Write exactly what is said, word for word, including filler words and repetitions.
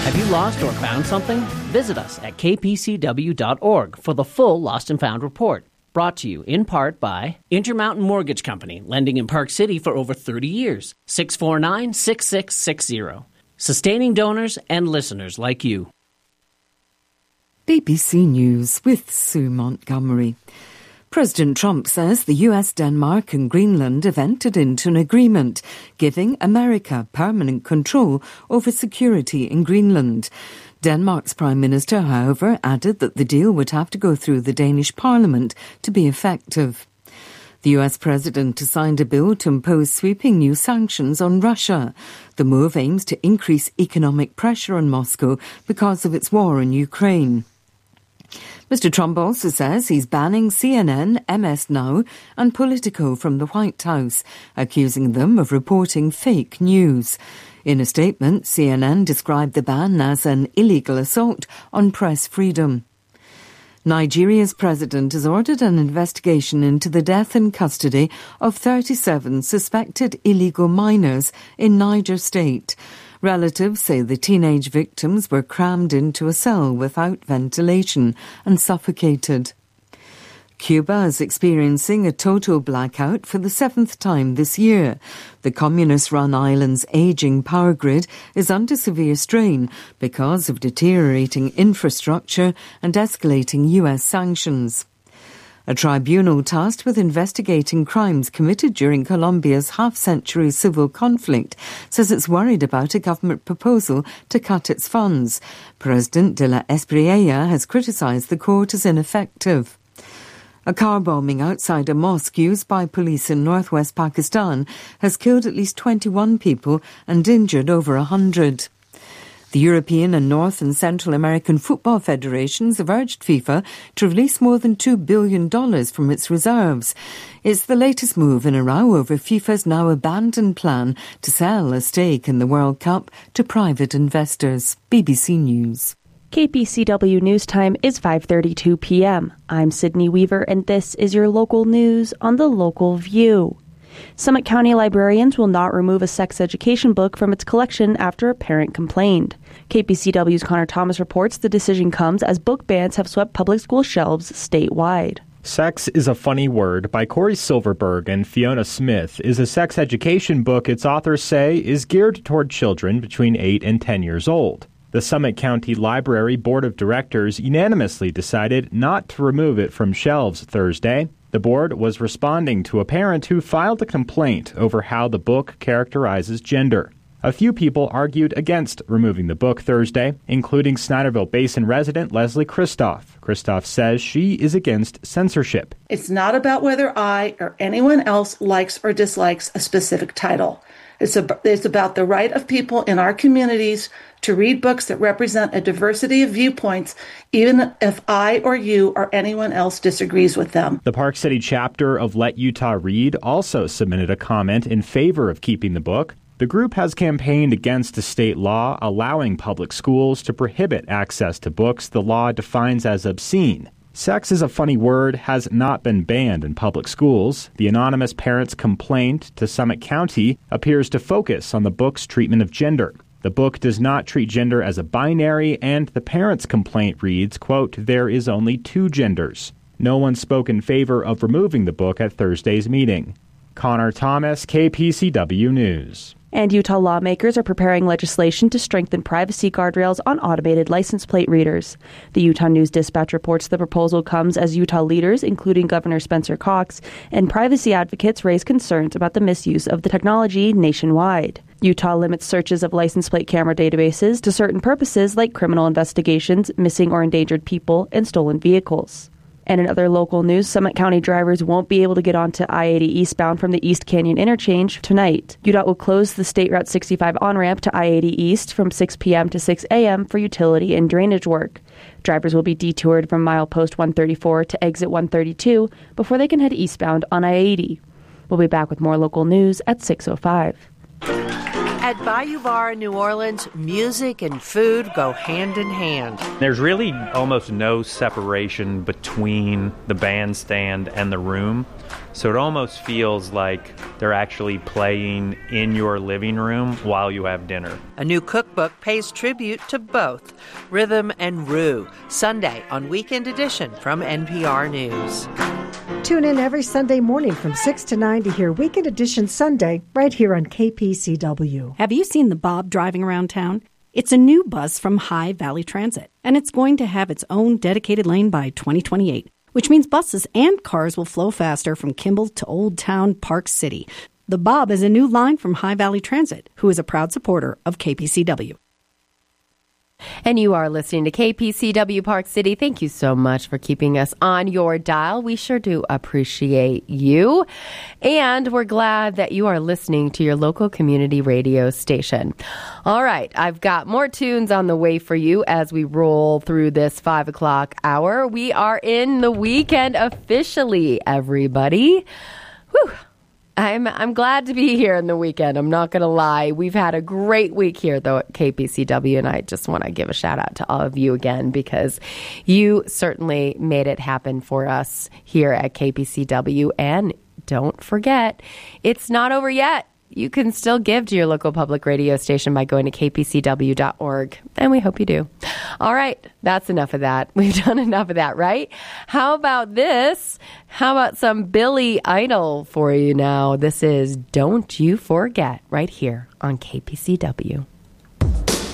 Have you lost or found something? Visit us at k p c w dot org for the full Lost and Found report. Brought to you in part by Intermountain Mortgage Company, lending in Park City for over thirty years. six four nine, six six six zero. Sustaining donors and listeners like you. B B C News with Sue Montgomery. President Trump says the U S, Denmark and Greenland have entered into an agreement giving America permanent control over security in Greenland. Denmark's Prime Minister, however, added that the deal would have to go through the Danish Parliament to be effective. The U S President has signed a bill to impose sweeping new sanctions on Russia. The move aims to increase economic pressure on Moscow because of its war in Ukraine. Mister Trump also says he's banning C N N, M S Now and Politico from the White House, accusing them of reporting fake news. In a statement, C N N described the ban as an illegal assault on press freedom. Nigeria's president has ordered an investigation into the death in custody of thirty-seven suspected illegal minors in Niger State. Relatives say the teenage victims were crammed into a cell without ventilation and suffocated. Cuba is experiencing a total blackout for the seventh time this year. The communist-run island's ageing power grid is under severe strain because of deteriorating infrastructure and escalating U S sanctions. A tribunal tasked with investigating crimes committed during Colombia's half-century civil conflict says it's worried about a government proposal to cut its funds. President de la Espriella has criticised the court as ineffective. A car bombing outside a mosque used by police in northwest Pakistan has killed at least twenty-one people and injured over one hundred. The European and North and Central American football federations have urged FIFA to release more than two billion dollars from its reserves. It's the latest move in a row over FIFA's now abandoned plan to sell a stake in the World Cup to private investors. B B C News. K P C W News Time is five thirty-two p.m. I'm Sydney Weaver, and this is your local news on the Local View. Summit County librarians will not remove a sex education book from its collection after a parent complained. K P C W's Connor Thomas reports the decision comes as book bans have swept public school shelves statewide. Sex is a Funny Word by Corey Silverberg and Fiona Smith is a sex education book its authors say is geared toward children between eight and ten years old. The Summit County Library Board of Directors unanimously decided not to remove it from shelves Thursday. The board was responding to a parent who filed a complaint over how the book characterizes gender. A few people argued against removing the book Thursday, including Snyderville Basin resident Leslie Christoph. Christoph says she is against censorship. It's not about whether I or anyone else likes or dislikes a specific title. It's, a, it's about the right of people in our communities to read books that represent a diversity of viewpoints, even if I or you or anyone else disagrees with them. The Park City chapter of Let Utah Read also submitted a comment in favor of keeping the book. The group has campaigned against a state law allowing public schools to prohibit access to books the law defines as obscene. Sex is a Funny Word has not been banned in public schools. The anonymous parent's complaint to Summit County appears to focus on the book's treatment of gender. The book does not treat gender as a binary, and the parent's complaint reads, quote, there is only two genders. No one spoke in favor of removing the book at Thursday's meeting. Connor Thomas, K P C W News. And Utah lawmakers are preparing legislation to strengthen privacy guardrails on automated license plate readers. The Utah News Dispatch reports the proposal comes as Utah leaders, including Governor Spencer Cox, and privacy advocates raise concerns about the misuse of the technology nationwide. Utah limits searches of license plate camera databases to certain purposes like criminal investigations, missing or endangered people, and stolen vehicles. And in other local news, Summit County drivers won't be able to get onto I eighty eastbound from the East Canyon interchange tonight. U D O T will close the State Route sixty-five on-ramp to I eighty East from six p.m. to six a.m. for utility and drainage work. Drivers will be detoured from milepost one thirty-four to exit one thirty-two before they can head eastbound on I eighty. We'll be back with more local news at six oh five. At Bayou Bar in New Orleans, music and food go hand in hand. There's really almost no separation between the bandstand and the room, so it almost feels like they're actually playing in your living room while you have dinner. A new cookbook pays tribute to both rhythm and roux. Sunday on Weekend Edition from N P R News. Tune in every Sunday morning from six to nine to hear Weekend Edition Sunday right here on K P C W. Have you seen the Bob driving around town? It's a new bus from High Valley Transit, and it's going to have its own dedicated lane by twenty twenty-eight, which means buses and cars will flow faster from Kimball to Old Town Park City. The Bob is a new line from High Valley Transit, who is a proud supporter of K P C W. And you are listening to K P C W Park City. Thank you so much for keeping us on your dial. We sure do appreciate you. And we're glad that you are listening to your local community radio station. All right, I've got more tunes on the way for you as we roll through this five o'clock hour. We are in the weekend officially, everybody. Whew. I'm I'm glad to be here in the weekend. I'm not going to lie. We've had a great week here, though, at K P C W, and I just want to give a shout out to all of you again because you certainly made it happen for us here at K P C W. And don't forget, it's not over yet. You can still give to your local public radio station by going to k p c w dot org, and we hope you do. All right, that's enough of that. We've done enough of that, right? How about this? How about some Billy Idol for you now? This is Don't You Forget right here on K P C W.